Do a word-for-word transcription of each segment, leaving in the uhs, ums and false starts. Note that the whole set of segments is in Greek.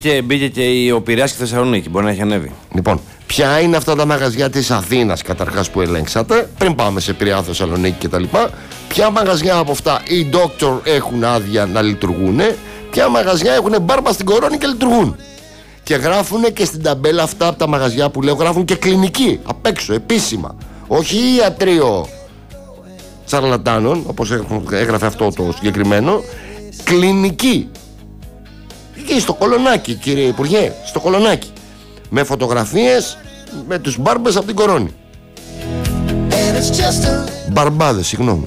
Και μπήκε και ο Πειραιάς και η Θεσσαλονίκη. Μπορεί να έχει ανέβει. Λοιπόν, ποια είναι αυτά τα μαγαζιά της Αθήνας καταρχάς που ελέγξατε, πριν πάμε σε Πειραιά, Θεσσαλονίκη κτλ. Ποια μαγαζιά από αυτά οι doctor έχουν άδεια να λειτουργούν, ποια μαγαζιά έχουν μπάρμπα στην κορώνη και λειτουργούν. Και γράφουν και στην ταμπέλα αυτά από τα μαγαζιά που λέω, γράφουν και κλινική απ' έξω, επίσημα. Όχι ιατρείο τσαρλατάνων, όπως έγραφε αυτό το συγκεκριμένο, κλινική. Εκεί στο Κολονάκι, κύριε Υπουργέ, στο Κολονάκι. Με φωτογραφίες με τους μπάρμπες από την κορώνη. Μπαρμπάδες, συγγνώμη.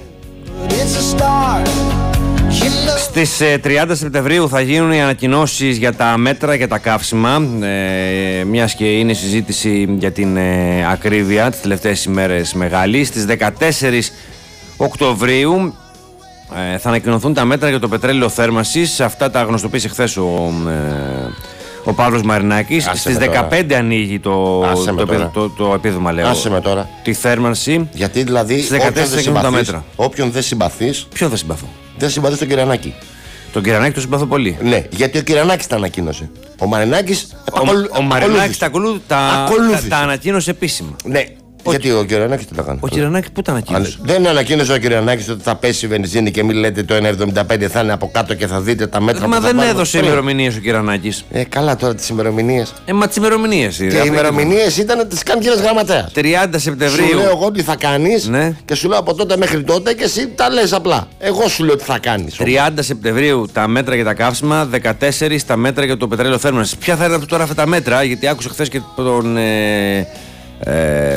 Στις ε, τριάντα Σεπτεμβρίου θα γίνουν οι ανακοινώσεις για τα μέτρα και τα καύσιμα, ε, μιας και είναι συζήτηση για την ε, ακρίβεια τις τελευταίες ημέρες μεγάλη. Στις δεκατέσσερις Οκτωβρίου ε, θα ανακοινωθούν τα μέτρα για το πετρέλαιο θέρμανσης. Αυτά τα γνωστοποίησε χθες ο, ε, ο Παύλος Μαρινάκης. Άσε στις δεκαπέντε ανοίγει το, το, το, το, το, το επίδομα, λέω. Άσε με τώρα. Τη θέρμανση. Γιατί δηλαδή στις δεκατέσσερις τα μέτρα. Όποιον δεν συμπαθείς. Ποιον δεν συμπαθώ? Δεν συμπαθείς τον Κυρανάκη. Τον Κυρανάκη τον συμπαθώ πολύ. Ναι, γιατί ο Κυρανάκης τα ανακοίνωσε. Ο Μαρινάκης. Ο, ο, ο Μαρινάκης τα, τα, τα, τα ανακοίνωσε επίσημα. Ναι. Ο... Γιατί ο Κυρανάκης τι τα κάνει? Ο Κυρανάκης πού τα ανακοίνωσε? Δεν ανακοίνωσε ο Κυρανάκης ότι θα πέσει η βενζίνη και μην λέτε το ένα εβδομήντα πέντε θα είναι από κάτω και θα δείτε τα μέτρα. Μα που δεν θα έδωσε ημερομηνίες ο Κυρανάκης. Ε, καλά τώρα τις ημερομηνίες. Ε, μα τις ημερομηνίες. Και οι ημερομηνίες ήταν τις κάνει κύριος Γραμματέας. τριάντα Σεπτεμβρίου. Σου λέω εγώ τι θα κάνεις, ναι. Και σου λέω από τότε μέχρι τότε και εσύ τα λες απλά. Εγώ σου λέω τι θα κάνεις. τριάντα Σεπτεμβρίου τα μέτρα για τα καύσιμα, δεκατέσσερις τα μέτρα για το πετρέλαιο θέρμανσης. Ποια θα ήταν τώρα αυτά τα μέτρα, γιατί άκουσα χθες και τον. Ε, ε,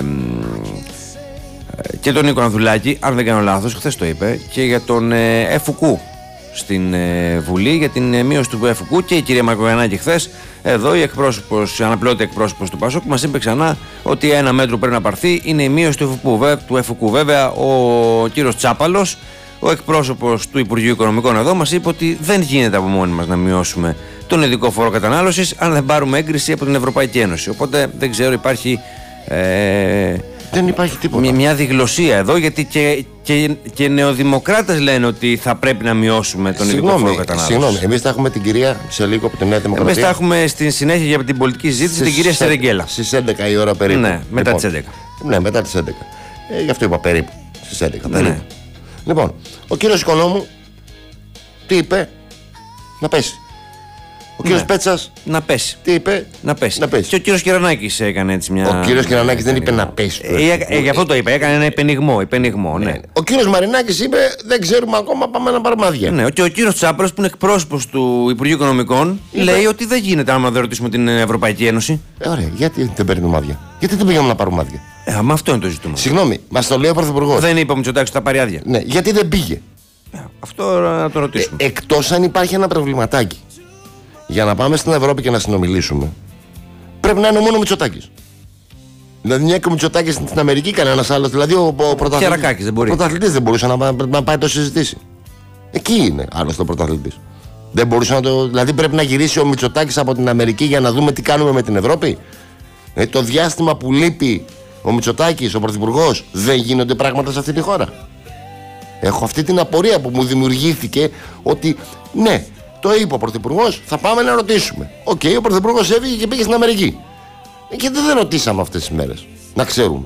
και τον Νίκο Ανδουλάκη, αν δεν κάνω λάθος, χθες το είπε, και για τον ε, ΕΦΟΚΟΥ στην ε, Βουλή, για την ε, μείωση του ΕΦΟΚΟΥ, και η κυρία Μακογιαννάκη χθες, εδώ η εκπρόσωπος, η αναπληρώτη εκπρόσωπος του ΠΑΣΟΚ, μας είπε ξανά ότι ένα μέτρο πρέπει να πάρθει, είναι η μείωση του ΕΦΟΚΟΥ. Του ΕΦΟΚΟΥ. Βέβαια, ο κύριος Τσάπαλος, ο εκπρόσωπος του Υπουργείου Οικονομικών εδώ, μας είπε ότι δεν γίνεται από μόνοι μας να μειώσουμε τον ειδικό φόρο κατανάλωσης αν δεν πάρουμε έγκριση από την Ευρωπαϊκή Ένωση. Οπότε δεν ξέρω, υπάρχει. Ε, Δεν υπάρχει τίποτα. Μια διγλωσία εδώ, γιατί και, και, και νεοδημοκράτες λένε ότι θα πρέπει να μειώσουμε τον ειδικό φόρο κατανάλωσης. Συγγνώμη, εμείς θα έχουμε την κυρία σε λίγο από τη Νέα Δημοκρατία. Εμείς θα έχουμε στη συνέχεια για την πολιτική συζήτηση στις, την κυρία Σερεγγέλα. Στις έντεκα η ώρα περίπου. Ναι, μετά λοιπόν, τις έντεκα. Ναι, μετά τις έντεκα. Ε, γι' αυτό είπα περίπου. Στις έντεκα. Περίπου. Ναι. Λοιπόν, ο κύριος Οικονόμου τι είπε? Να πέσει. Ο κύριος ναι. Πέτσας να πέσει. Τι είπε? Να πέσει. να πέσει. Και ο κύριος Κυρανάκης έκανε έτσι μια. Ο κύριος Κυρανάκης δεν είπε να πέσει. Ε, ε, γι' αυτό το είπε. Έκανε ένα υπενιγμό. υπενιγμό ναι. Ο κύριος Μαρινάκης είπε δεν ξέρουμε ακόμα, πάμε να πάρουμε άδεια. Ναι, και ο κύριος Τσάπρος, που είναι εκπρόσωπος του Υπουργείου Οικονομικών, είπε... λέει ότι δεν γίνεται άμα δεν ρωτήσουμε την Ευρωπαϊκή Ένωση. Ε, ωραία, γιατί δεν παίρνουμε άδεια? Γιατί δεν πήγαμε να πάρουμε άδεια? Ε, μα αυτό είναι το ζήτημα. Συγγνώμη, μας το λέει ο Πρωθυπουργός. Δεν είπε ο Μητσοτάκης ότι θα πάρει άδεια. Ναι, γιατί δεν πήγε? Ε, αυτό να το ρωτήσουμε. Ε, εκτός αν υπάρχει ένα προβληματάκι. Για να πάμε στην Ευρώπη και να συνομιλήσουμε, πρέπει να είναι μόνο ο Μητσοτάκης. Δηλαδή, μια και ο Μητσοτάκης στην Αμερική, κανένα άλλο. Δηλαδή, ο, ο πρωταθλητής δεν, μπορεί. πρωταθλητής δεν μπορούσε να, να πάει το συζητήσει. Εκεί είναι άλλωστε ο πρωταθλητής. Δεν μπορούσε να το. Δηλαδή, πρέπει να γυρίσει ο Μητσοτάκης από την Αμερική για να δούμε τι κάνουμε με την Ευρώπη. Ε, το διάστημα που λείπει ο Μητσοτάκης, ο πρωθυπουργός, δεν γίνονται πράγματα σε αυτή τη χώρα. Έχω αυτή την απορία που μου δημιουργήθηκε ότι ναι. Το είπε ο Πρωθυπουργός, θα πάμε να ρωτήσουμε. Οκ, okay, ο Πρωθυπουργός έφυγε και πήγε στην Αμερική. Και δεν ρωτήσαμε αυτές τις μέρες. Να ξέρουμε.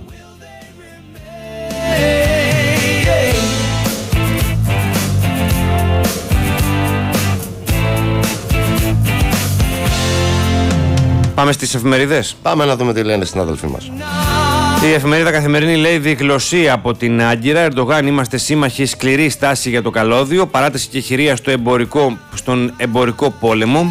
Πάμε στις εφημερίδες. Πάμε να δούμε τι λένε στην αδελφή μας. Η εφημερίδα Καθημερινή λέει δικλωσία από την Άγκυρα. Ερντογάν, είμαστε σύμμαχοι, σκληρή στάση για το καλώδιο. Παράταση και χειρία στο εμπορικό, στον εμπορικό πόλεμο.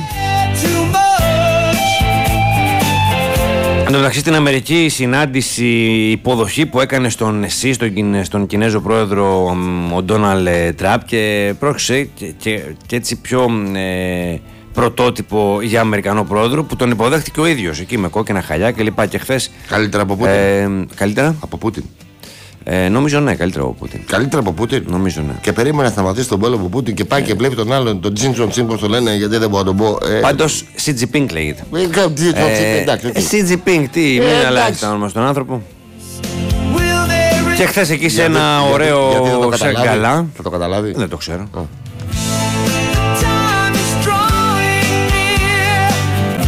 Εν τω μεταξύ, στην Αμερική η συνάντηση, η υποδοχή που έκανε στον ΕΣΥ, στον, στον Κινέζο πρόεδρο ο Ντόναλντ Τραμπ, και πρόκειται και, και, και έτσι πιο ε, πρωτότυπο για Αμερικανό πρόεδρο, που τον υποδέχτηκε ο ίδιος εκεί με κόκκινα χαλιά και λοιπά. Και χθες. Καλύτερα από Πούτιν. Ε, καλύτερα από Πούτιν. Ε, νομίζω ναι, καλύτερα από Πούτιν. Καλύτερα από Πούτιν. Νομίζω ναι. Και περίμενα να σταματήσει τον πόλεμο από Πούτιν και πάει ε. και βλέπει τον άλλον, τον Τζιν Τζον Τσιν, πώς το λένε, γιατί δεν μπορώ να τον πω. Ε. Πάντως Σι Τζιπίνγκ λέγεται. Ε, Σι Τζιπίνγκ, τι, μην αλλάζει το όνομα στον άνθρωπο. Και χθες εκεί σε ένα ωραίο σαγκαλά. Θα το καταλάβει. Δεν το ξέρω.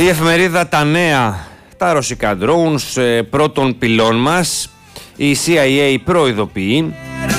Η εφημερίδα Τα Νέα, τα ρωσικά drones πρώτων πυλών μας, η σι άι έι προειδοποιεί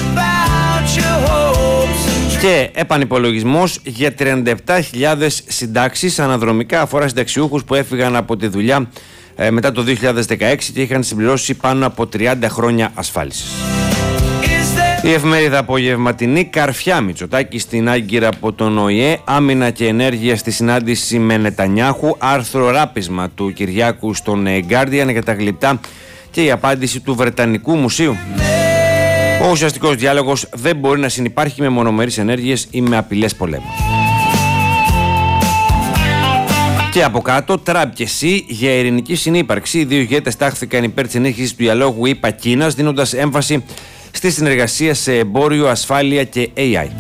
και επανυπολογισμός για τριάντα επτά χιλιάδες συντάξεις αναδρομικά, αφορά συνταξιούχους που έφυγαν από τη δουλειά ε, μετά το δύο χιλιάδες δεκαέξι και είχαν συμπληρώσει πάνω από τριάντα χρόνια ασφάλισης. Η εφημερίδα Απογευματινή, καρφιά Μητσοτάκη στην Άγκυρα από τον Ο Η Ε, άμυνα και ενέργεια στη συνάντηση με Νετανιάχου, άρθρο ράπισμα του Κυριάκου στον Guardian για τα γλυπτά και η απάντηση του Βρετανικού Μουσείου. Ο ουσιαστικός διάλογος δεν μπορεί να συνυπάρχει με μονομερείς ενέργειες ή με απειλές πολέμου. Και από κάτω, Τραμπ και Σι για ειρηνική συνύπαρξη. Οι δύο ηγέτες τάχθηκαν υπέρ της ενίσχυσης του διαλόγου ΗΠΑ Κίνας, δίνοντας έμφαση στη συνεργασία σε εμπόριο, ασφάλεια και έι άι.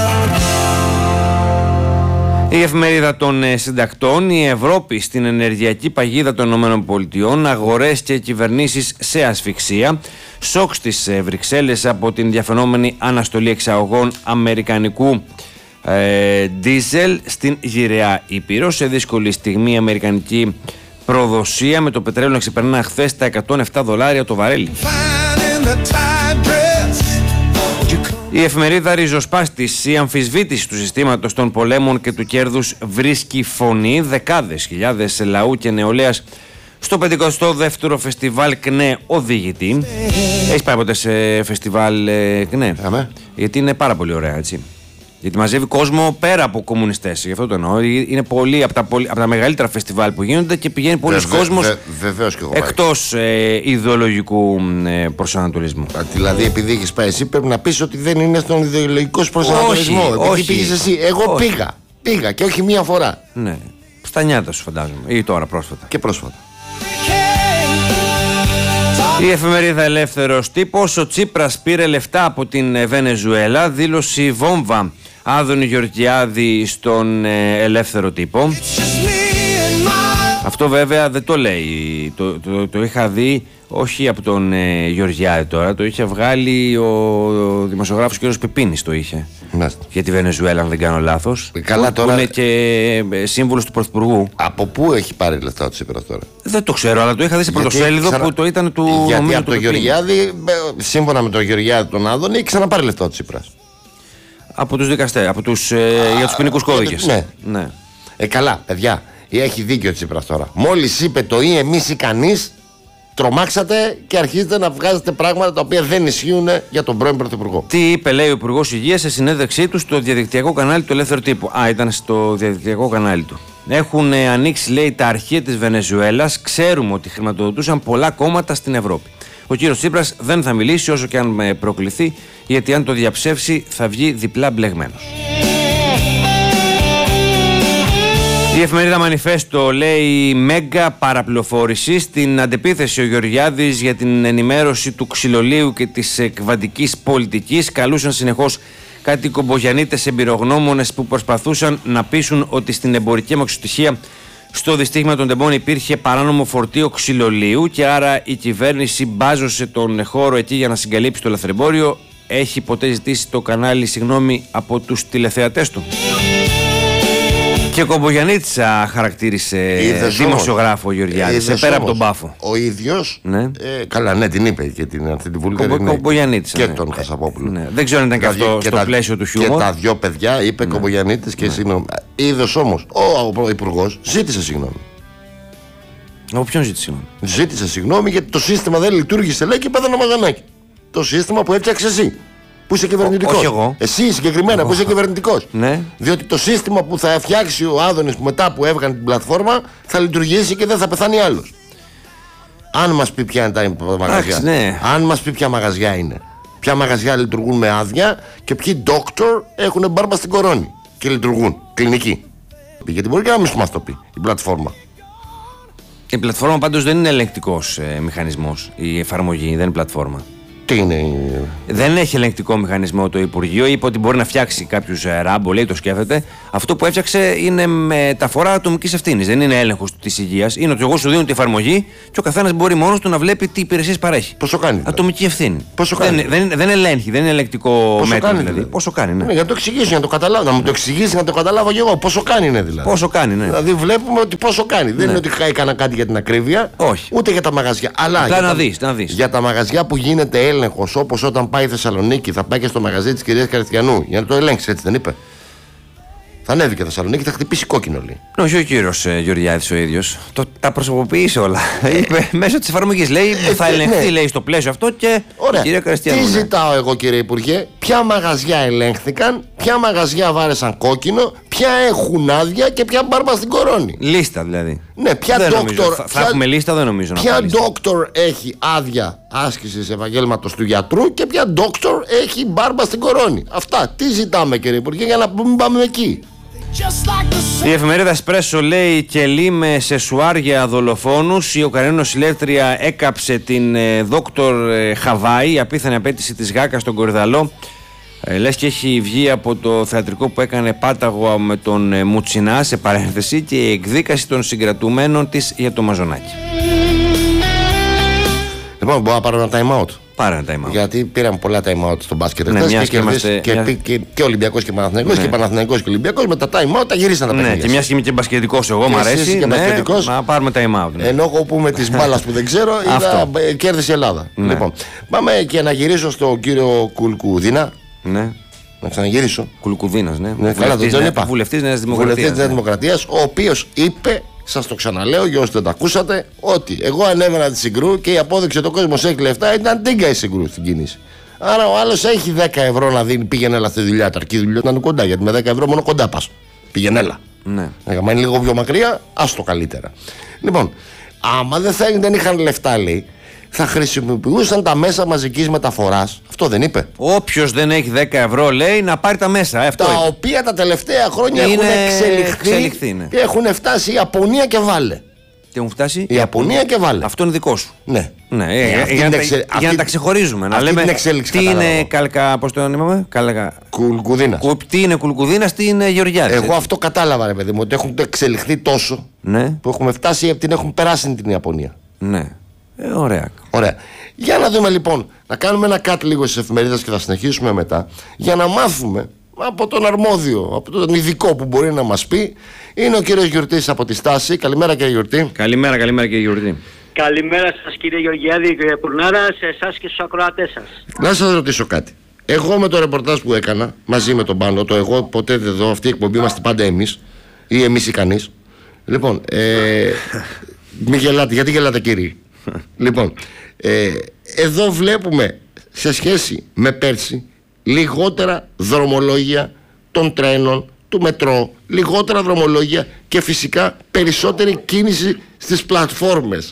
Η εφημερίδα των συντακτών, η Ευρώπη στην ενεργειακή παγίδα των ΗΠΑ, αγορές και κυβερνήσεις σε ασφυξία, σοκ στις Βρυξέλλες από την διαφαινόμενη αναστολή εξαγωγών αμερικανικού ε, ντίζελ στην γυραιά Ήπειρο. Σε δύσκολη στιγμή η αμερικανική προδοσία με το πετρέλαιο να ξεπερνά χθες τα εκατόν επτά δολάρια το βαρέλι. Η εφημερίδα Ριζοσπάστης, η αμφισβήτηση του συστήματος των πολέμων και του κέρδους βρίσκει φωνή. Δεκάδες χιλιάδες λαού και νεολαίας στο πενηκοστό δεύτερο φεστιβάλ ΚΝΕ οδηγητή. Έχεις πάει ποτέ σε φεστιβάλ ε, ΚΝΕ? Αμέ. Γιατί είναι πάρα πολύ ωραία, έτσι. Γιατί μαζεύει κόσμο πέρα από κομμουνιστές. Γι' αυτό το εννοώ. Είναι πολύ από τα, πολύ, από τα μεγαλύτερα φεστιβάλ που γίνονται και πηγαίνει πολλοί κόσμος βε, βε, και εκτός ε, ιδεολογικού ε, προσανατολισμού. Α, δηλαδή, επειδή έχεις πάει εσύ, πρέπει να πεις ότι δεν είναι στον ιδεολογικό προσανατολισμό. Όχι, επειδή όχι, πήγες εσύ. Εγώ όχι. πήγα. Πήγα και όχι μία φορά. Ναι. Στα νιάτα σου, φαντάζομαι. Ή τώρα πρόσφατα. Και πρόσφατα. Η εφημερίδα Ελεύθερος Τύπος, ο Τσίπρας πήρε λεφτά από την Βενεζουέλα, δήλωση βόμβα Άδωνη Γεωργιάδη στον Ελεύθερο Τύπο. Αυτό βέβαια δεν το λέει, το, το, το είχα δει όχι από τον ε, Γεωργιάδη τώρα, το είχε βγάλει ο, ο δημοσιογράφος κ. Πεπίνης, το είχε. Μάλιστα. Για τη Βενεζουέλα, αν δεν κάνω λάθος. Καλά, που, τώρα... που είναι και ε, σύμβουλος του Πρωθυπουργού. Από πού έχει πάρει λεφτά ο Τσίπρας τώρα? Δεν το ξέρω, αλλά το είχα δει σε πρωτοσέλιδο ξανα... που το ήταν του. Γιατί από τον Γεωργιάδη, σύμφωνα με τον Γεωργιάδη τον Άδωνη, έχει ξαναπάρει λεφτά ο Τσίπρας. Από τους δικαστές, από τους, ε, για τους ποινικούς κώδικες. Ναι. ναι. Ε, καλά, παιδιά, έχει δίκιο ο Τσίπρας τώρα. Μόλις είπε το ή εμείς ή κανείς, τρομάξατε και αρχίζετε να βγάζετε πράγματα τα οποία δεν ισχύουν για τον πρώην Πρωθυπουργό. Τι είπε, λέει ο Υπουργός Υγείας σε συνέντευξή του στο διαδικτυακό κανάλι του Ελεύθερου Τύπου? Α, ήταν στο διαδικτυακό κανάλι του. Έχουν ε, ανοίξει, λέει, τα αρχεία της Βενεζουέλας. Ξέρουμε ότι χρηματοδοτούσαν πολλά κόμματα στην Ευρώπη. Ο κύριος Τσίπρας δεν θα μιλήσει όσο και αν με προκληθεί, γιατί αν το διαψεύσει θα βγει διπλά μπλεγμένος. Η εφημερίδα Μανιφέστο λέει μέγα παραπληροφόρηση. Στην αντεπίθεση ο Γεωργιάδης για την ενημέρωση του ξυλολίου και της εκβατικής πολιτικής. Καλούσαν συνεχώς κάτι κομπογιανίτες εμπειρογνώμονες που προσπαθούσαν να πείσουν ότι στην εμπορική αμαξοστοιχεία στο δυστύχημα των τεμπών υπήρχε παράνομο φορτίο ξυλολίου και άρα η κυβέρνηση μπάζωσε τον χώρο εκεί για να συγκαλύψει το λαθρεμπόριο. Έχει ποτέ ζητήσει το κανάλι συγγνώμη από τους τηλεθεατές του? Και Κομπογιαννίτσα χαρακτήρισε Είδες δημοσιογράφο ο Γεωργιάδης, σε πέρα από τον Πάφο. Ο ίδιος, ναι. ε, καλά, ναι, την είπε και την, αυτή τη Βουλγαρία. Κομπο, Κομπογιαννίτσα. Και ναι. τον Χασαπόπουλο. Ναι. Δεν ξέρω αν ήταν και αυτό και στο τα, πλαίσιο του χιούμορ. Και τα δυο παιδιά είπε ναι. Κομπογιαννίτης και ναι. συγγνώμη. Είδες όμως, ο, ο Υπουργός ζήτησε συγγνώμη. Από ποιον ζήτησε συγγνώμη? Ζήτησε συγγνώμη γιατί το σύστημα δεν λειτουργήσε, λέει, και πέθανε ο Μαγανάκη. Το σύστημα που έφτιαξε εσύ. Που είσαι κυβερνητικός. Όχι εγώ. Εσύ συγκεκριμένα εγώ. Που είσαι κυβερνητικός. Ναι. Διότι το σύστημα που θα φτιάξει ο Άδωνης μετά που έβγανε την πλατφόρμα θα λειτουργήσει και δεν θα πεθάνει άλλος. Αν μας πει ποια είναι τα μαγαζιά. Άξι, ναι. Αν μας πει ποια μαγαζιά είναι. Ποια μαγαζιά λειτουργούν με άδεια και ποιοι doctor έχουν μπάρμπα στην κορώνη και λειτουργούν. Κλινική. Γιατί μπορεί και να μην μας το πει η πλατφόρμα. Η πλατφόρμα πάντως δεν είναι ελεγκτικός ε, μηχανισμός. Η εφαρμογή δεν είναι πλατφόρμα. Τι είναι. Δεν έχει ελεγκτικό μηχανισμό το Υπουργείο. Είπε ότι μπορεί να φτιάξει κάποιους ράμπο, λέει, το σκέφτεται. Αυτό που έφτιαξε είναι μεταφορά ατομικής ευθύνης. Δεν είναι έλεγχος της υγείας. Είναι ότι εγώ σου δίνω την εφαρμογή και ο καθένας μπορεί μόνος του να βλέπει τι υπηρεσίες παρέχει. Πόσο κάνει. Δηλαδή. Ατομική ευθύνη. Πόσο κάνει. Δεν, δεν, δεν ελέγχει, δεν είναι ελεγκτικό πόσο μέτρο. Κάνει, δηλαδή. δηλαδή. Πόσο κάνει, ναι. ναι. Για να το εξηγήσει, να το καταλάβω. Να μου το εξηγήσει, να το καταλάβω και εγώ. Πόσο κάνει είναι δηλαδή. Πόσο κάνει, ναι. Δηλαδή βλέπουμε ότι πόσο κάνει. Ναι. Δεν είναι ότι έκανα κάτι για την ακρίβεια. Όχι. Ούτε για τα μαγαζιά. Αλλά για, να τα, δεις, να δεις. για τα μαγαζιά που γίνεται έλεγχος, όπως όταν πάει η Θεσσαλονίκη, θα πάει και στο μαγαζί της κυρίας Καριστιανού για να το ελέγξει, έτσι δεν είπε. Θα ανέβει και Θεσσαλονίκη, θα χτυπήσει κόκκινο, λέει. Όχι, ο κύριος ε, Γεωργιάδης ο ίδιος. Το, τα προσωποποίησε όλα. Είπε μέσω της εφαρμογής. Λέει ε, θα ελεγχθεί, ναι. λέει, στο πλαίσιο αυτό και. Ωραία. Κυρία Καριστιανού. Τι ναι. ζητάω εγώ, κύριε Υπουργέ, ποια μαγαζιά ελέγχθηκαν, ποια μαγαζιά βάρεσαν κόκκινο, ποια έχουν άδεια και ποια μπάρμπα στην κορώνη. Λίστα δηλαδή. Ναι, ποια ντόκτορ. Θα, θα έχουμε λίστα, δεν νομίζω. Ποια ντόκτορ έχει άδεια άσκησης επαγγέλματος του γιατρού και ποια ντόκτορ έχει μπάρμπα στην κορώνη. Αυτά. Τι ζητάμε, κύριε Υπουργέ, για να μην πάμε εκεί. Η εφημερίδα Espresso λέει κελί με σεσουάρ για δολοφόνους. Η Ουκρανή νοσηλεύτρια έκαψε την ε, δόκτωρ ε, Χαβάη, η απίθανη απέτηση της Γάκας στον Κορυδαλό. Ε, λες και έχει βγει από το θεατρικό που έκανε πάταγο με τον ε, Μουτσινά, σε παρένθεση, και η εκδίκαση των συγκρατουμένων της για το Μαζονάκι. Λοιπόν, μπορώ να πάρω ένα time out. Πάρε ένα time out. Γιατί πήραμε πολλά time out στο μπάσκετ. Ναι, και, και, είμαστε, και, μια... και, και, και Ολυμπιακός και Παναθηναϊκός, ναι. Και Παναθηναϊκός και Ολυμπιακός. Με τα time out τα γυρίσαν τα ναι, παιχνίδια. Και μια και είμαι και μπασκετικός, εγώ και μου αρέσει. Και ναι, να πάρουμε time out. Ναι. Ενώ εγώ που είμαι τη μπάλα που δεν ξέρω, είδα, κέρδισε η Ελλάδα. Ναι. Λοιπόν, πάμε και να γυρίσω στον κύριο Κουλκουδίνα. Ναι. Να ξαναγυρίσω. Κουλκουδίνας, ναι. ναι καλά, δεν τον είπα. Βουλευτής Νέας Δημοκρατίας. Βουλευτής Νέας Δημοκρατίας, ο οποίος είπε. Σας το ξαναλέω για όσοι δεν τα ακούσατε, ότι εγώ ανέβαινα τη Συγκρού και η απόδειξη ότι ο κόσμος έχει λεφτά ήταν τίγκα η Συγκρού στην κίνηση. Άρα ο άλλος έχει δέκα ευρώ να δίνει, πήγαινε έλα στη δουλειά. Τα αρκεί δουλειά ήταν κοντά, γιατί με δέκα ευρώ μόνο κοντά πας. Πήγαινε έλα. Ναι. Άμα είναι λίγο πιο μακριά, άστο καλύτερα. Λοιπόν, άμα δεν, θα, δεν είχαν λεφτά, λέει, θα χρησιμοποιούσαν τα μέσα μαζικής μεταφοράς. Αυτό δεν είπε. Όποιος δεν έχει δέκα ευρώ, λέει, να πάρει τα μέσα. Αυτό τα είπε. οποία τα τελευταία χρόνια είναι έχουν εξελιχθεί, εξελιχθεί ναι. Και έχουν φτάσει η Ιαπωνία και βάλε. Και έχουν φτάσει η Ιαπωνία και βάλε. Αυτό είναι δικό σου. Ναι. ναι ε, ε, για, να εξε... τα, αυτή... για να τα ξεχωρίζουμε. Να λέμε τι είναι καλκα. Πώς το είπαμε, καλκα. Κουλκουδίνας. Κου, τι είναι Κουλκουδίνας, τι είναι Γεωργιάδης. Εγώ έτσι. Αυτό κατάλαβα, ρε παιδί μου, ότι έχουν εξελιχθεί τόσο ναι. που έχουμε φτάσει, την έχουν περάσει την Ιαπωνία. Ναι. Ε, ωραία. Ωραία. Για να δούμε λοιπόν, να κάνουμε ένα κάτι λίγο στις εφημερίδες και θα συνεχίσουμε μετά, για να μάθουμε από τον αρμόδιο, από τον ειδικό που μπορεί να μας πει. Είναι ο κύριος Γιουρτής από τη Στάση. Καλημέρα, κύριε Γιουρτή. Καλημέρα, καλημέρα, κύριε Γιουρτή. Καλημέρα σας, κύριε Γεωργιάδη, κύριε Πουρνάρα, σε εσάς και στους ακροατές σας. Να σας ρωτήσω κάτι. Εγώ με το ρεπορτάζ που έκανα μαζί με τον Πάνο, το εγώ ποτέ δεν δω, αυτή η εκπομπή είμαστε πάντα εμείς, ή εμείς ή κανείς. Λοιπόν, ε, μην γελάτε, γιατί γελάτε, κύριοι. Λοιπόν, ε, εδώ βλέπουμε σε σχέση με πέρσι λιγότερα δρομολόγια των τρένων, του μετρό, λιγότερα δρομολόγια και φυσικά περισσότερη κίνηση στις πλατφόρμες.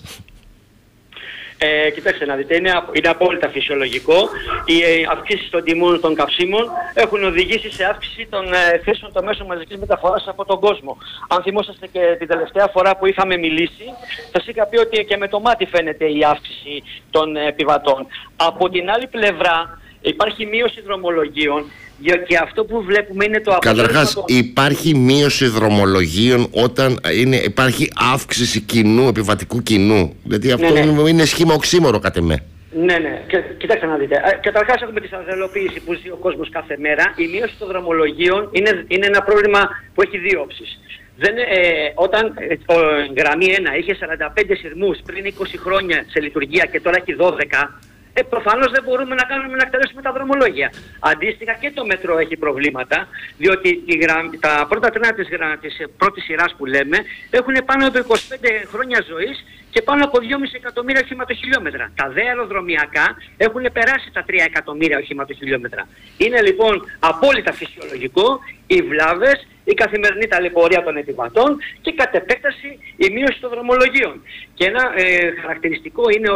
Ε, κοιτάξτε να δείτε, είναι, είναι απόλυτα φυσιολογικό. Οι ε, αυξήσεις των τιμών των καυσίμων έχουν οδηγήσει σε αύξηση των ε, θέσεων των μέσων μαζικής μεταφοράς από τον κόσμο. Αν θυμόσαστε και την τελευταία φορά που είχαμε μιλήσει, σας είχα πει ότι και με το μάτι φαίνεται η αύξηση των ε, επιβατών. Από την άλλη πλευρά υπάρχει μείωση δρομολογίων. Και αυτό που βλέπουμε είναι το αποτέλεσμα. Καταρχάς, το... υπάρχει μείωση δρομολογίων όταν είναι, υπάρχει αύξηση κοινού, επιβατικού κοινού. Γιατί αυτό ναι, ναι. είναι σχήμα οξύμορο κατ' εμέ. Ναι, ναι. Και, κοιτάξτε να δείτε. Καταρχάς, έχουμε τη σταθεροποίηση που ζει ο κόσμος κάθε μέρα. Η μείωση των δρομολογίων είναι, είναι ένα πρόβλημα που έχει δύο όψεις. Δεν, ε, όταν ε, ο, γραμμή ένα είχε σαράντα πέντε σειρμούς πριν είκοσι χρόνια σε λειτουργία και τώρα έχει δώδεκα. Ε, προφανώς δεν μπορούμε να κάνουμε να εκτελέσουμε τα δρομολόγια. Αντίστοιχα και το μετρό έχει προβλήματα, διότι η γρα... τα πρώτα τρένα της, γρα... της πρώτης σειράς που λέμε έχουν πάνω από είκοσι πέντε χρόνια ζωής και πάνω από δυόμισι εκατομμύρια οχηματοχιλιόμετρα. Τα δε αεροδρομιακά έχουν περάσει τα τρία εκατομμύρια οχηματοχιλιόμετρα. Είναι λοιπόν απόλυτα φυσιολογικό οι βλάβες, η καθημερινή ταλαιπωρία των επιβατών και κατ' επέκταση η μείωση των δρομολογίων. Και ένα ε, χαρακτηριστικό είναι ότι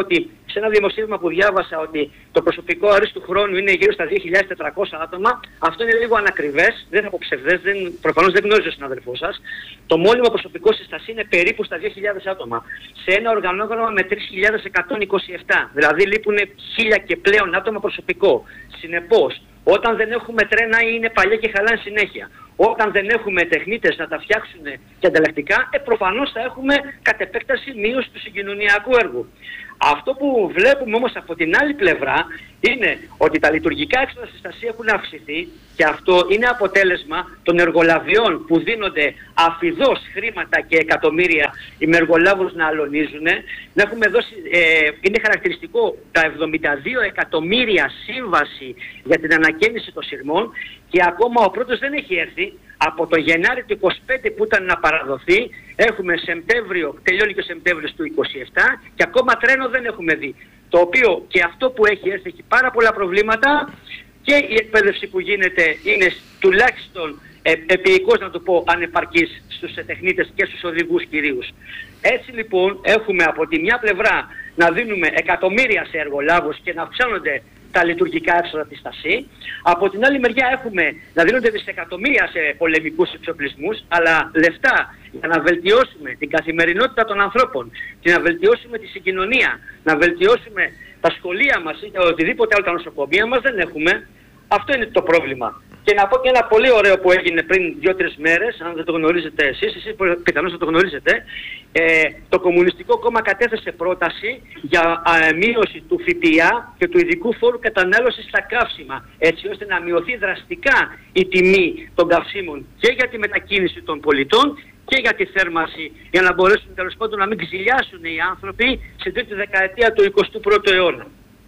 σε ένα δημοσίευμα που διάβασα ότι το προσωπικό αερίου του χρόνου είναι γύρω στα δύο χιλιάδες τετρακόσια άτομα. Αυτό είναι λίγο ανακριβές, δεν θα πω ψευδές, δεν, προφανώς δεν γνώριζε ο συναδελφός σας. Το μόνιμο προσωπικό στη στασία είναι περίπου στα δύο χιλιάδες άτομα. Σε ένα οργανόγραμμα με τρεις χιλιάδες εκατόν είκοσι επτά. Δηλαδή λείπουν χίλια και πλέον άτομα προσωπικό. Συνεπώς, όταν δεν έχουμε τρένα ή είναι παλιά και χαλάνε συνέχεια, όταν δεν έχουμε τεχνίτες να τα φτιάξουν και ανταλλακτικά, ε, προφανώς θα έχουμε κατ' επέκταση μείωση του συγκοινωνιακού έργου. Αυτό που βλέπουμε όμως από την άλλη πλευρά είναι ότι τα λειτουργικά έξοδα στη στασία έχουν αυξηθεί και αυτό είναι αποτέλεσμα των εργολαβιών που δίνονται αφιδώς χρήματα και εκατομμύρια οι εργολάβους να αλωνίζουν. Να έχουμε δώσει, ε, είναι χαρακτηριστικό τα εβδομήντα δύο εκατομμύρια σύμβαση για την ανακαίνιση των σειρμών και ακόμα ο πρώτος δεν έχει έρθει. Από το Γενάρη του είκοσι πέντε που ήταν να παραδοθεί, έχουμε Σεπτέμβριο, τελειώνει και ο Σεπτέμβριος του είκοσι επτά και ακόμα τρένο δεν έχουμε δει. Το οποίο και αυτό που έχει έρθει έχει πάρα πολλά προβλήματα και η εκπαίδευση που γίνεται είναι τουλάχιστον ε, επίοικος, να το πω, ανεπαρκής στους τεχνίτες και στους οδηγούς κυρίους. Έτσι λοιπόν έχουμε από τη μια πλευρά να δίνουμε εκατομμύρια σε εργολάβους και να αυξάνονται τα λειτουργικά έξοδα της στασί. Από την άλλη μεριά έχουμε να δίνονται δισεκατομμύρια σε πολεμικούς εξοπλισμούς, αλλά λεφτά για να βελτιώσουμε την καθημερινότητα των ανθρώπων και να βελτιώσουμε τη συγκοινωνία, να βελτιώσουμε τα σχολεία μας ή οτιδήποτε άλλο, τα νοσοκομεία μας δεν έχουμε. Αυτό είναι το πρόβλημα. Και να πω και ένα πολύ ωραίο που έγινε πριν δύο τρεις μέρες, αν δεν το γνωρίζετε εσείς, εσείς πιθανώς θα το γνωρίζετε. Ε, το Κομμουνιστικό Κόμμα κατέθεσε πρόταση για ε, μείωση του ΦΠΑ και του ειδικού φόρου κατανάλωσης στα καύσιμα, έτσι ώστε να μειωθεί δραστικά η τιμή των καυσίμων και για τη μετακίνηση των πολιτών και για τη θέρμανση, για να μπορέσουν τέλος πάντων να μην ξυλιάσουν οι άνθρωποι στην τρίτη δεκαετία του εικοστού πρώτου αιώνα.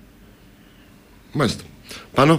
Μάλιστα. Πάνω.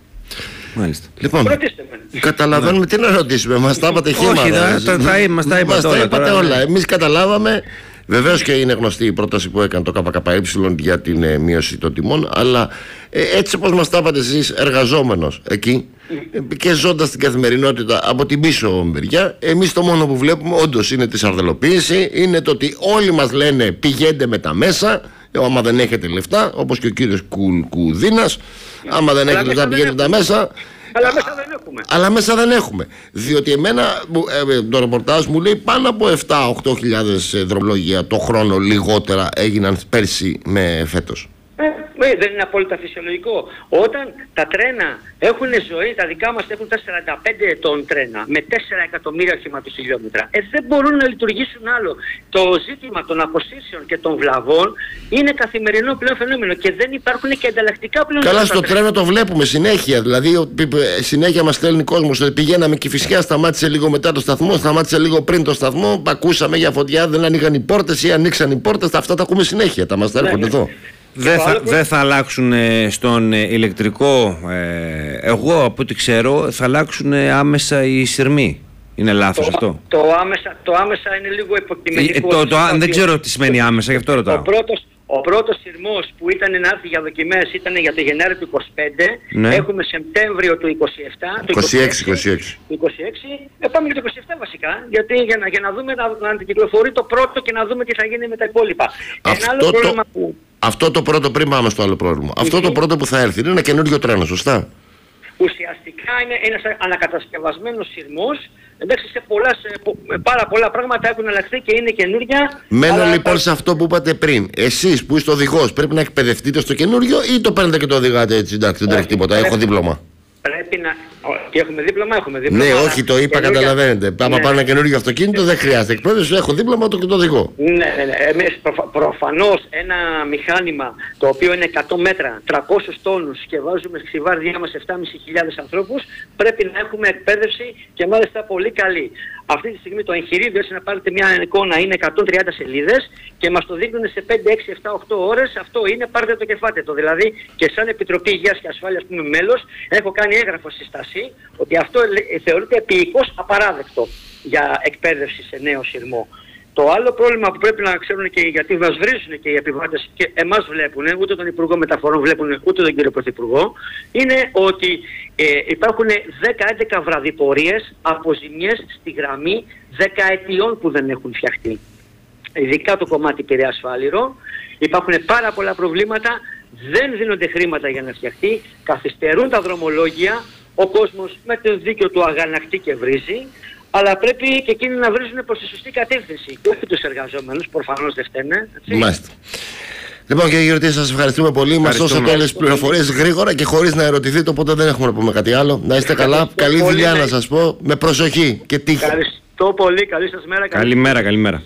Μάλιστα. Λοιπόν, καταλαβαίνουμε τι να ρωτήσουμε. Μας τα είπατε χήματα. Όχι, μας τα είπατε όλα. Εμείς καταλάβαμε. Βεβαίως και είναι γνωστή η πρόταση που έκανε το ΚΚΕ για την ε, μείωση των τιμών. Αλλά ε, έτσι όπως μας τα είπατε εσείς, εργαζόμενος εκεί mm. και ζώντας την καθημερινότητα από την πίσω μεριά, εμείς το μόνο που βλέπουμε όντως είναι τη σαρδελοποίηση. Είναι το ότι όλοι μας λένε πηγαίνετε με τα μέσα. Άμα δεν έχετε λεφτά, όπως και ο κύριος Κου, Κουδίνας, άμα δεν έχετε λεφτά πηγαίνετε τα μέσα. Αλλά μέσα δεν έχουμε. Αλλά μέσα δεν έχουμε. Διότι εμένα ε, το ρεπορτάζ μου λέει πάνω από επτά με οκτώ χιλιάδες δρομολόγια το χρόνο λιγότερα έγιναν πέρσι με φέτος. Ε, δεν είναι απόλυτα φυσιολογικό. Όταν τα τρένα έχουν ζωή, τα δικά μας έχουν τα σαράντα πέντε ετών τρένα με τέσσερα εκατομμύρια χιλιόμετρα, ε, δεν μπορούν να λειτουργήσουν άλλο. Το ζήτημα των αποσύσεων και των βλαβών είναι καθημερινό πλέον φαινόμενο και δεν υπάρχουν και ανταλλακτικά πλέον. Καλά, στο τρένο το βλέπουμε συνέχεια. Δηλαδή, συνέχεια μας στέλνει κόσμος ότι πηγαίναμε Κηφισιά, σταμάτησε λίγο μετά το σταθμό, σταμάτησε λίγο πριν το σταθμό, ακούσαμε για φωτιά, δεν ανοίγαν οι πόρτες ή ανοίξαν οι πόρτες. Αυτά τα ακούμε συνέχεια. Τα μας τα έρχονται ναι, ναι. εδώ. Δεν θα, δε θα αλλάξουν ε, στον ε, ηλεκτρικό, ε, εγώ από ό,τι ξέρω θα αλλάξουν ε, άμεσα οι σειρμοί. Είναι λάθος το, αυτό? Το άμεσα, το άμεσα είναι λίγο υποκειμενικό. Ε, το, το, το, δεν ξέρω τι σημαίνει άμεσα, γι' αυτό ρωτάω. Ο πρώτος, ο πρώτος σειρμός που ήταν να έρθει για δοκιμές ήταν για το Γενάρη του είκοσι πέντε, ναι. Έχουμε Σεπτέμβριο του είκοσι επτά, είκοσι έξι, είκοσι έξι. είκοσι έξι, ε, πάμε για το είκοσι επτά βασικά, γιατί για να, για να δούμε να, να αντικυκλοφορεί το πρώτο και να δούμε τι θα γίνει με τα υπόλοιπα. Αυτό Ένα άλλο το... πρόβλημα που... Αυτό το πρώτο, πριν πάμε στο άλλο πρόβλημα. Mm-hmm. Αυτό το πρώτο που θα έρθει είναι ένα καινούριο τρένο, σωστά? Ουσιαστικά είναι ένας ανακατασκευασμένος σειρμός. Εντάξει, σε, πολλά, σε πάρα πολλά πράγματα έχουν αλλάξει και είναι καινούρια. Μένω λοιπόν τα... σε αυτό που είπατε πριν. Εσείς που είστε οδηγός, πρέπει να εκπαιδευτείτε στο καινούριο ή το παίρνετε και το οδηγάτε έτσι? Εντάξει, δεν τρέχει τίποτα. Έχω δίπλωμα. Πρέπει να. Και έχουμε δίπλωμα, έχουμε δίπλωμα. Ναι, όχι, το είπα, καινούργια... καταλαβαίνετε. Άμα ναι. πάρω ένα καινούργιο αυτοκίνητο, δεν χρειάζεται εκπαίδευση, έχω δίπλωμα το και το οδηγώ. Ναι, ναι, ναι. Εμείς προφα... προφανώς ένα μηχάνημα το οποίο είναι εκατό μέτρα, τριακόσιους τόνους και βάζουμε στη βάρδιά μας επτά χιλιάδες πεντακόσιους ανθρώπους, πρέπει να έχουμε εκπαίδευση και μάλιστα πολύ καλή. Αυτή τη στιγμή το εγχειρίδιο, έτσι να πάρετε μια εικόνα, είναι εκατόν τριάντα σελίδες και μας το δείχνουν σε πέντε, έξι, επτά, οκτώ ώρες. Αυτό είναι, πάρτε το και φάτε το. Δηλαδή και σαν Επιτροπή Υγείας και Ασφάλειας που είμαι μέλος, έχω κάνει έγγραφο στη στάση ότι αυτό θεωρείται επίοικος απαράδεκτο για εκπαίδευση σε νέο σειρμό. Το άλλο πρόβλημα που πρέπει να ξέρουν και γιατί μας βρίζουν και οι επιβάτες και εμάς βλέπουν, ούτε τον Υπουργό Μεταφορών βλέπουν, ούτε τον κύριο Πρωθυπουργό, είναι ότι ε, υπάρχουν δέκα με έντεκα βραδιπορίες από ζημιές στη γραμμή δεκαετιών που δεν έχουν φτιαχτεί. Ειδικά το κομμάτι Πειραιάς Φάληρο. Υπάρχουν πάρα πολλά προβλήματα, δεν δίνονται χρήματα για να φτιαχτεί, καθυστερούν τα δρομολόγια, ο κόσμος με το δίκιο του αγανακτεί και βρίζει, αλλά πρέπει και εκείνοι να βρίζουν προς τη σωστή κατεύθυνση και όχι τους εργαζόμενους, προφανώς δεν φταίνε. Μάλιστα. Λοιπόν, κύριε Γιορτή, σας ευχαριστούμε πολύ. Μας δώσατε όλες τις πληροφορίες γρήγορα και χωρίς να ερωτηθείτε, οπότε δεν έχουμε να πούμε κάτι άλλο. Να είστε καλά, καλή δουλειά να σας πω, με προσοχή και τύχη. Ευχαριστώ πολύ, καλή σας μέρα. Καλημέρα, καλημέρα.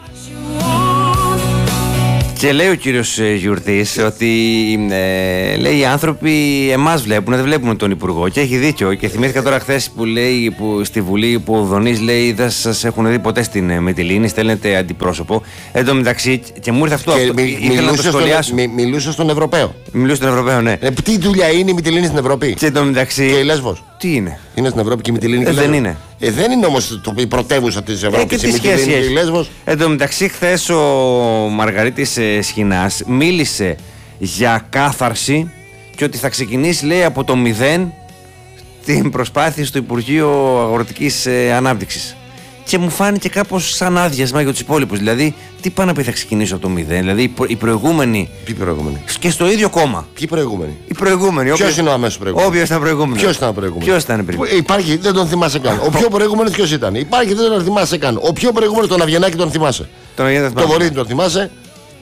Και λέει ο κύριος Γιουρτής ότι ε, λέει οι άνθρωποι εμάς βλέπουν, δεν βλέπουν τον Υπουργό, και έχει δίκιο. Και θυμήθηκα τώρα χθες που λέει που στη Βουλή που ο Δονής λέει δεν σας έχουν δει ποτέ στην Μυτιλήνη, στέλνετε αντιπρόσωπο. Εν τω μεταξύ, και μου ήρθε αυτό, αυτό μι, ήθελα να το σχολιάσω. Μι, μιλούσε στον Ευρωπαίο. Μιλούσε στον Ευρωπαίο, ναι. Ε, τι δουλειά είναι η Μυτιλήνη στην Ευρώπη? Και εν τω μεταξύ. Και η Λέσβος. Τι είναι? Είναι στην Ευρώπη και η Μυτιλήνη. Ε, δεν είναι. Ε, δεν είναι όμως η πρωτεύουσα της Ευρώπης. Ε, η Μυτιλήνη και η Λέσβος. Εν τω μεταξύ, χθες ο Μαργαρίτης ε, Σχοινάς μίλησε για κάθαρση και ότι θα ξεκινήσει, λέει, από το μηδέν την προσπάθεια στο Υπουργείο Αγροτικής ε, Ανάπτυξης. Και μου φάνηκε κάπως σαν άδειασμα για τους υπόλοιπους. Δηλαδή, τι πάνε να πει θα ξεκινήσω από το μηδέν? Δηλαδή, οι προηγούμενοι. Ποιοι προηγούμενοι? Και στο ίδιο κόμμα. Ποιοι προηγούμενοι? Οι προηγούμενοι. Ποιος είναι ο αμέσως προηγούμενος? Όποιος ήταν προηγούμενος. Ποιος ήταν προηγούμενος? Ποιος ήταν πριν? Υπάρχει, δεν τον θυμάσαι καν. Ο πιο προηγούμενος ποιος ήταν? Υπάρχει, δεν τον θυμάσαι καν. Ο πιο προηγούμενος, τον Αβγενάκη, τον θυμάσαι? Τον το Βορύδη τον θυμάσαι?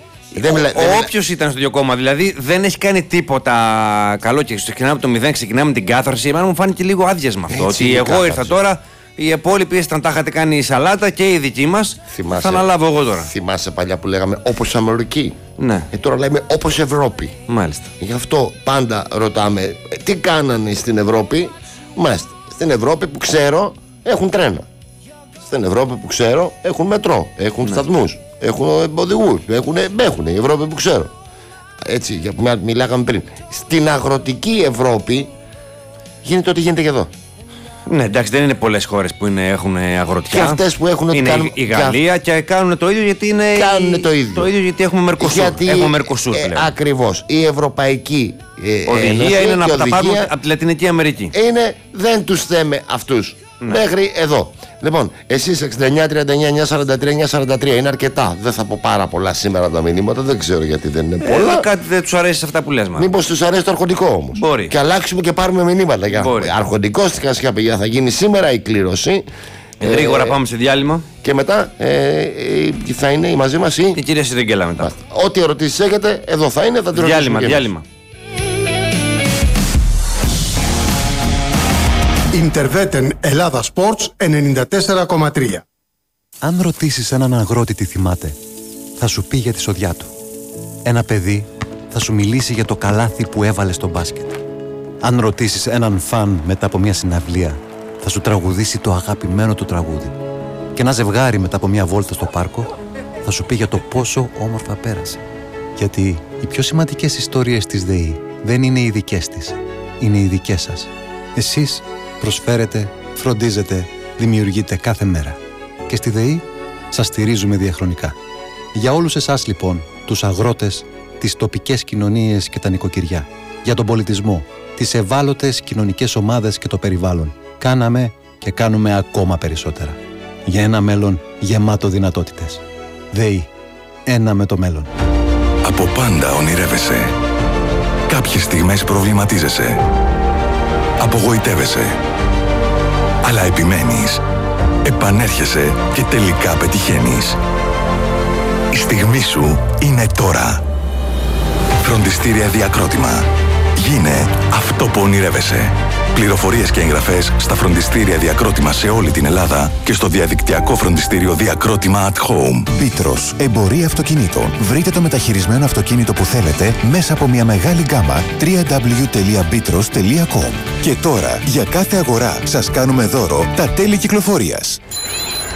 Όποιος ήταν στο ίδιο κόμμα, δηλαδή δεν έχει κάνει τίποτα καλό και ξεκινάμε από το μηδέν, ξεκινάμε την κάθαρση. Εμένα μου φάνηκε λίγο άδειασμα αυτό. Έτσι, ότι εγώ κάθαρση. ήρθα τώρα, οι υπόλοιποι ήσταν τα είχατε κάνει σαλάτα και οι δικοί μας. Θυμάσαι, θα αναλάβω εγώ τώρα. Θυμάσαι παλιά που λέγαμε όπως Αμερική? Ναι. Ε, τώρα λέμε όπως Ευρώπη. Μάλιστα. Γι' αυτό πάντα ρωτάμε ε, τι κάνανε στην Ευρώπη. Μάλιστα. Στην Ευρώπη που ξέρω έχουν τρένα. Στην Ευρώπη που ξέρω έχουν μετρό, έχουν ναι. σταθμούς, έχουν οδηγούς, έχουν, έχουν η Ευρώπη που ξέρω. Έτσι, για που μιλάγαμε πριν. Στην αγροτική Ευρώπη γίνεται ό,τι γίνεται και εδώ. Ναι, εντάξει, δεν είναι πολλές χώρες που είναι, έχουν αγροτικά. Και αυτές που έχουν είναι κάνουν, η Γαλλία και, και κάνουν το ίδιο γιατί είναι. Κάνουν το ίδιο. Το ίδιο γιατί έχουμε Μερκοσούρ. Γιατί, έχουμε Μερκοσούρ ε, ακριβώς. Η Ευρωπαϊκή ε, οδηγία είναι να τα πάρουν από τη Λατινική Αμερική. Είναι, δεν τους θέμε αυτούς. Ναι. Μέχρι εδώ. Λοιπόν, εσείς εξήντα εννιά τριάντα εννιά εννιακόσια σαράντα τρία εννιακόσια σαράντα τρία είναι αρκετά. Δεν θα πω πάρα πολλά σήμερα τα μηνύματα, δεν ξέρω γιατί δεν είναι πολλά. Ε, κάτι δεν τους αρέσει σε αυτά που λες. Μήπως τους αρέσει το αρχοντικό όμως? Μπορεί. Και αλλάξουμε και πάρουμε μηνύματα. Για αρχοντικό στη Χασιά, παιδιά, θα γίνει σήμερα η κλήρωση. Ε, γρήγορα ε, πάμε σε διάλειμμα. Και μετά ε, ε, θα είναι μαζί μας η, η κυρία Σιδεγγέλα μετά. Ό,τι ερωτήσεις έχετε, εδώ θα είναι, θα την διάλειμμα, διάλειμμα. Ιντερβέτεν Ελλάδα Sports ενενήντα τέσσερα κόμμα τρία. Αν ρωτήσεις έναν αγρότη τι θυμάται, θα σου πει για τη σοδιά του. Ένα παιδί θα σου μιλήσει για το καλάθι που έβαλε στο μπάσκετ. Αν ρωτήσεις έναν φαν μετά από μια συναυλία, θα σου τραγουδήσει το αγαπημένο του τραγούδι. Και ένα ζευγάρι μετά από μια βόλτα στο πάρκο θα σου πει για το πόσο όμορφα πέρασε. Γιατί οι πιο σημαντικές ιστορίες της ΔΕΗ δεν είναι οι δικές της, είναι οι δικές σας. Εσείς προσφέρετε, φροντίζετε, δημιουργείτε κάθε μέρα. Και στη ΔΕΗ σας στηρίζουμε διαχρονικά. Για όλους εσάς λοιπόν, τους αγρότες, τις τοπικές κοινωνίες και τα νοικοκυριά, για τον πολιτισμό, τις ευάλωτες κοινωνικές ομάδες και το περιβάλλον, κάναμε και κάνουμε ακόμα περισσότερα. Για ένα μέλλον γεμάτο δυνατότητες. ΔΕΗ. Ένα με το μέλλον. Από πάντα ονειρεύεσαι. Κάποιες στιγμές προβληματίζεσαι. Απογοητεύεσαι. Αλλά επιμένεις. Επανέρχεσαι και τελικά πετυχαίνεις. Η στιγμή σου είναι τώρα. Φροντιστήρια Διακρότημα. Γίνε αυτό που ονειρεύεσαι. Πληροφορίες και εγγραφές στα φροντιστήρια Διακρότημα σε όλη την Ελλάδα και στο διαδικτυακό φροντιστήριο Διακρότημα at Home. Πίτρος, εμπορία αυτοκινήτων. Βρείτε το μεταχειρισμένο αυτοκίνητο που θέλετε μέσα από μια μεγάλη γκάμα double-u double-u double-u τελεία πίτρος τελεία com. Και τώρα, για κάθε αγορά, σας κάνουμε δώρο τα τέλη κυκλοφορίας.